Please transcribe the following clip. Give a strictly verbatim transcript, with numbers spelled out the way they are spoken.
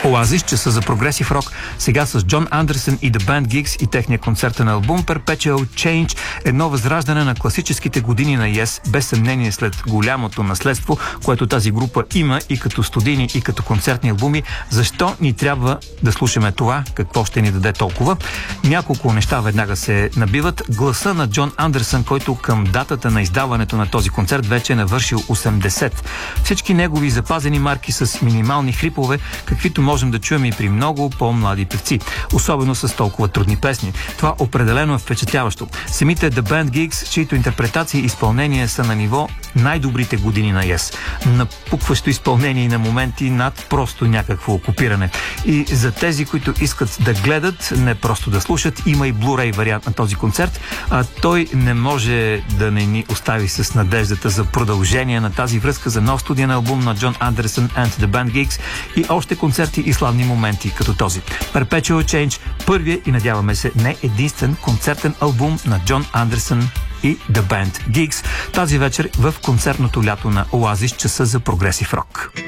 Оазис, часа за прогресив рок, сега с Джон Андерсън и The Band Geeks и техния концертен албум Perpetual Change, едно възраждане на класическите години на Yes, без съмнение след голямото наследство, което тази група има и като студийни, и като концертни албуми. Защо ни трябва да слушаме това? Какво ще ни даде толкова? Няколко неща веднага се набиват. Гласа на Джон Андерсън, който към датата на издаването на този концерт вече е навършил осемдесет. Всички негови запазени марки с минимални хрипове, каквито можем да чуем и при много по-млади певци, особено с толкова трудни песни. Това определено е впечатляващо. Самите The Band Geeks, чието интерпретации и изпълнения са на ниво най-добрите години на Yes. Напукващо изпълнение и на моменти над просто някакво окупиране. И за тези, които искат да гледат, не просто да слушат, има и Blu-ray вариант на този концерт. А той не може да не ни остави с надеждата за продължение на тази връзка за нов студиен албум на Джон Андерсън and The Band Geeks и още концерти и славни моменти като този. Perpetual Change, първия и надяваме се не единствен концертен албум на Джон Андерсън и The Band Geeks тази вечер в концертното лято на Оазис, часа за прогресив рок.